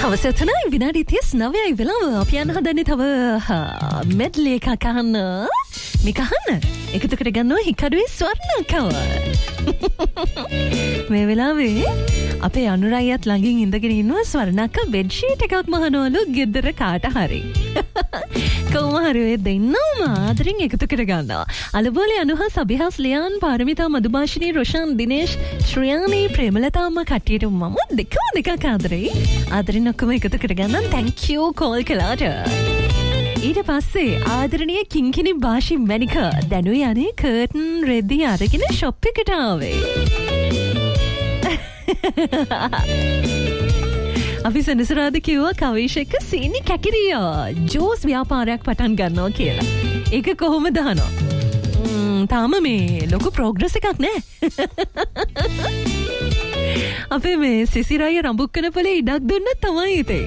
හවස 3යි විනාඩි 39යි වෙලාව. අපි යන හදන්නේ තව මෙඩ්ලි එකක් අහන්න. මේක අහන්න. එකතු කර ගන්නවා හිකඩුවේ ස්වර්ණකව. මේ වෙලාවේ අපේ අනුරායත් ළඟින් ඉඳගෙන ඉන්නවා ස්වර්ණක බෙඩ් ෂීට් එකක් මහනවලු ගෙදර කාට හරි. කොහොම හරි ඔය දෙන්නම ආදරෙන් එකතු කර ගන්නවා. අලබෝලේ අනුහස් අභිහස් ලියාන් පාරමිතා මදුභාෂිනී රොෂාන් දිනේෂ් ශ්‍රියානි ප්‍රේමලතාම කට්ටියට මම දෙකක් ආදරේ. ආදරෙන් ඔක්කොම එකතු කර ගන්න. thank you කෝල් කළාට. ඊට පස්සේ ආදරණීය කිංකිණි භාෂි මැනික දැනුයි අනේ කර්ටන් රෙදි අරගෙන ෂොප් එකට ආවේ. අපි සෙනසුරාද කිව්වා කවිෂ එක සීනි කැකිරියා ජූස් ව්‍යාපාරයක් පටන් ගන්නවා කියලා. ඒක කොහොමද දානවා? තාම මේ ලොකු ප්‍රෝග්‍රස් එකක් නෑ. අපේ මේ සිසිරාය රඹුක්කන පොලේ ඉඩක් දුන්න තමයි ඉතින්.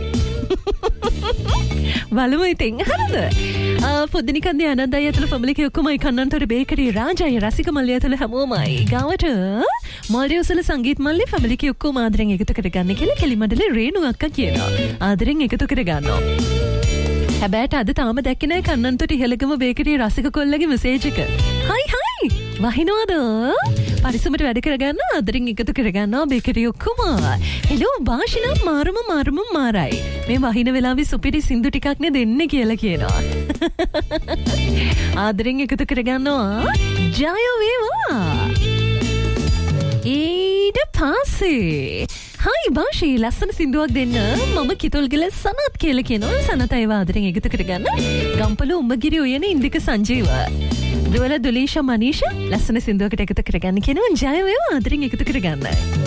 බලමු ඉතින් හරිද? පොදිනිකන්දේ අනන්දයි ඇතුළු ෆැමිලි එක ඔක්කොමයි කන්නන්තොට බේකරි රාජයි රසික මල්ලි ඇතුළු හැමෝමයි ගාවට මල්ඩිව්ස්වල සංගීත් මල්ලි ෆැමිලි එක ඔක්කොම ආදරෙන් එකතු කරගන්න කියලා කෙලිමඩලේ රේණු අක්කා කියනවා. ආදරෙන් එකතු කරගන්නවා. හැබැයි අද තාම දැක්කේ නැහැ කන්නන්තොට ඉහළගම බේකරි රසික කොල්ලගේ මෙසේජ් එක. හයි වහිනවද? පරිස්සමට වැඩ කරගන්න ආදරෙන් එකතු කරගන්නවා බේකරි ඔක්කොම. හෙලෝ භාෂිනා මාරුම මාරයි. මේ වහින වෙලාවේ සුපිරි සින්දු ටිකක් නේ දෙන්නේ කියලා කියනවා. ආදරෙන් එකතු කරගන්නවා. ජය වේවා. ඊට පස්සේ හයි භාෂී ලස්සන සින්දුවක් දෙන්න. මම කිතුල්ගල සනත් කියලා කියනවා. සනත් අයව ආදරෙන් එකතු කරගන්න. ගම්පල උඹගිරි උයන ඉන්දික සංජීව. දුවල දුලීෂා මනීෂා ලස්සන සින්දුවකට එකතු කරගන්න කියනවා. ජය වේවා ආදරෙන් එකතු කරගන්න.